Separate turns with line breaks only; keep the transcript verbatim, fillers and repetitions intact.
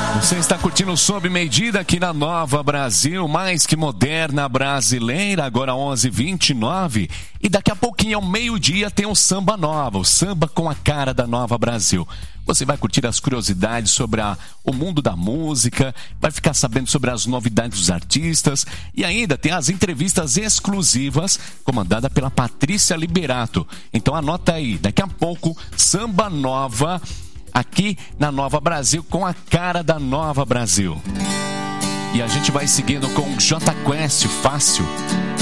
Você está curtindo Sob Medida aqui na Nova Brasil, mais que moderna brasileira, agora onze e vinte e nove. E daqui a pouquinho, ao meio-dia, tem o Samba Nova, o samba com a cara da Nova Brasil. Você vai curtir as curiosidades sobre a, o mundo da música, vai ficar sabendo sobre as novidades dos artistas e ainda tem as entrevistas exclusivas comandadas pela Patrícia Liberato. Então anota aí, daqui a pouco, Samba Nova aqui na Nova Brasil com a cara da Nova Brasil. E a gente vai seguindo com J Quest, Fácil.